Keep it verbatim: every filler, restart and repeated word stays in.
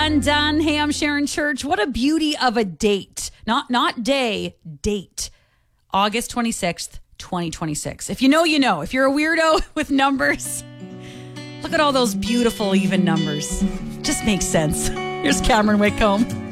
Undone. Hey, I'm Sharon Church. What a beauty of a date. Not not day, date. August twenty-sixth, twenty twenty-six. If you know, you know. If you're a weirdo with numbers, look at all those beautiful even numbers. Just makes sense. Here's Cameron Whitcomb.